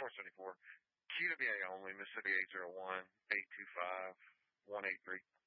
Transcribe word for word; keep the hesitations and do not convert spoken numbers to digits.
four seventy-four. Q W A only, Mississippi eight zero one, eight two five, one eight three.